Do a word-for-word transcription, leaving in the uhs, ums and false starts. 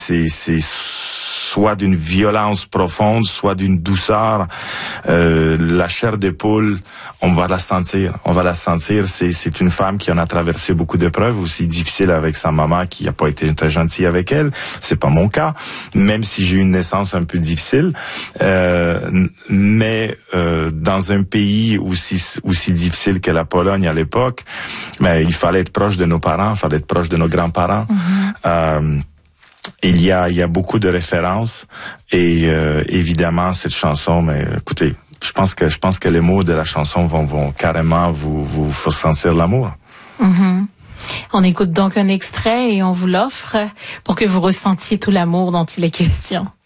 c'est, c'est soit d'une violence profonde, soit d'une douceur. Euh, la chair d'épaule, on va la sentir. On va la sentir. C'est, c'est une femme qui en a traversé beaucoup d'épreuves, aussi difficiles avec sa maman, qui n'a pas été très gentille avec elle. C'est pas mon cas, même si j'ai eu une naissance un peu difficile. Euh, mais euh, dans un pays aussi aussi difficile que la Pologne à l'époque, mais il fallait être proche de nos parents, il fallait être proche de nos grands-parents. Mm-hmm. Euh, Il y a, il y a beaucoup de références et euh, évidemment cette chanson. Mais écoutez, je pense que je pense que les mots de la chanson vont vont carrément vous vous faire sentir l'amour. Mm-hmm. On écoute donc un extrait et on vous l'offre pour que vous ressentiez tout l'amour dont il est question.